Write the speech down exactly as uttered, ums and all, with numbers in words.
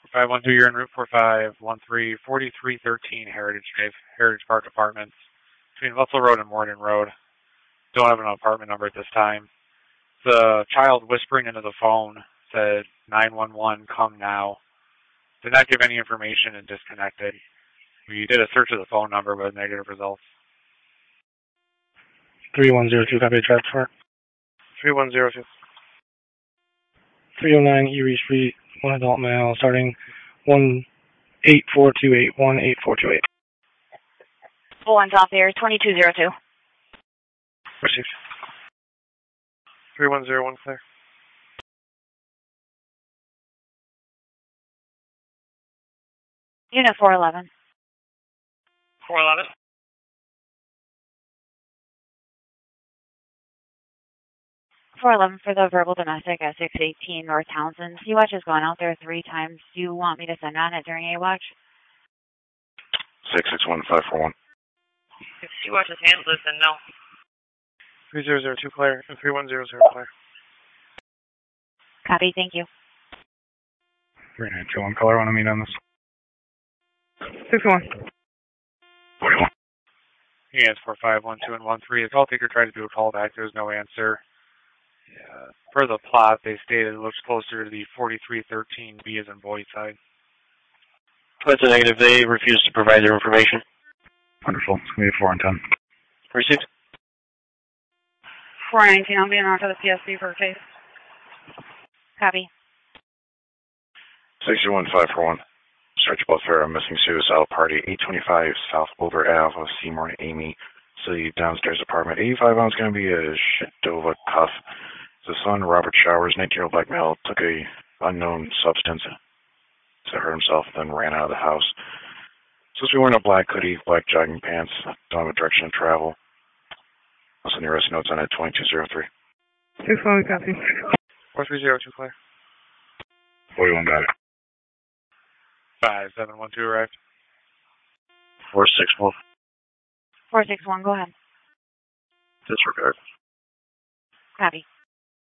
five one two, you're in Route four five one three, forty-three thirteen Heritage Drive, Heritage Park Apartments, between Russell Road and Morden Road. Don't have an apartment number at this time. The child whispering into the phone said, nine one one, come now. Did not give any information and disconnected. We did a search of the phone number, but negative results. three one zero two, copy transfer. three one zero two. three oh nine Erie Street, one adult male, starting one eight four two eight, one eight four two eight. One top there, twenty-two zero two. Received. three one zero one, clear. Unit four eleven. four eleven. four eleven for the verbal domestic at six eighteen North Townsend. Sea-Watch has gone out there three times. Do you want me to send on it during A-Watch? six six one five four one. If Sea-Watch has handled this, then no. three zero zero two, clear. And three one zero zero, clear. Copy, thank you. three nine two one, color, want to meet on this? six one. forty-one. Units four five one two and one three. The call taker tried to do a call back. There was no answer. Yeah. Per the plot, they stated it looks closer to the forty-three thirteen B as in boy side. That's a negative. They refuse to provide their information. Wonderful. It's going to be four and ten. Received. four nineteen, I'm being on to the P S B for a case. Copy. six zero one five four one. Search about Farrah, missing suicide party, eight twenty-five South Over Ave of Seymour and Amy. City downstairs apartment. eighty-five ounce going to be a Shidova cuff. The son, Robert Showers, nineteen-year-old black male, took a unknown substance to hurt himself, then ran out of the house. Supposed to be wearing a black hoodie, black jogging pants. Don't have a direction of travel. I'll send the rest notes on at twenty-two zero three. six one, copy. four three zero two, clear. forty-one, got it. five seven one two arrived. four six one. four six one, go ahead. Disregard. Copy.